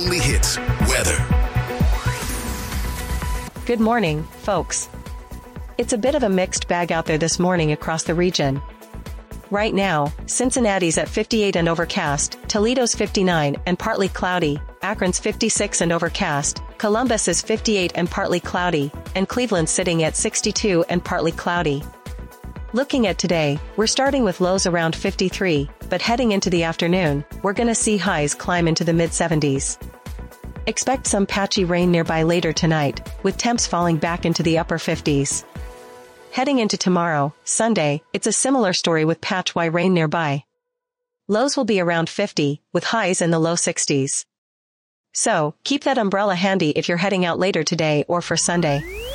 only hits weather. Good morning, folks. It's a bit of a mixed bag out there this morning across the region. Right now, Cincinnati's at 58 and overcast, Toledo's 59 and partly cloudy, Akron's 56 and overcast, Columbus is 58 and partly cloudy, and Cleveland's sitting at 62 and partly cloudy. Looking at today, we're starting with lows around 53, but heading into the afternoon, we're gonna see highs climb into the mid-70s. Expect some patchy rain nearby later tonight, with temps falling back into the upper 50s. Heading into tomorrow, Sunday, it's a similar story with patchy rain nearby. Lows will be around 50, with highs in the low 60s. So, keep that umbrella handy if you're heading out later today or for Sunday.